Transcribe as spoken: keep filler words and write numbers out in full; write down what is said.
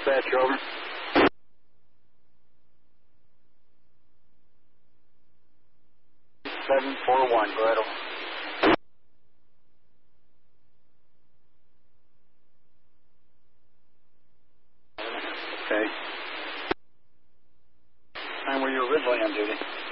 Dispatch, over. seven four one, go ahead, over. Okay. Time were you originally on duty?